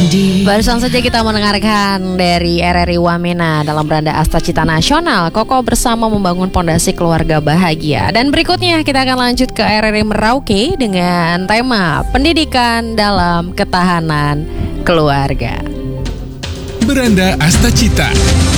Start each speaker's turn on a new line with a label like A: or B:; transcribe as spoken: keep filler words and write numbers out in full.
A: Barusan saja kita mendengarkan dari R R I Wamena dalam Beranda Asta Cita Nasional, Kokoh bersama membangun pondasi keluarga bahagia. Dan berikutnya kita akan lanjut ke R R I Merauke dengan tema pendidikan dalam ketahanan keluarga.
B: Beranda Asta Cita.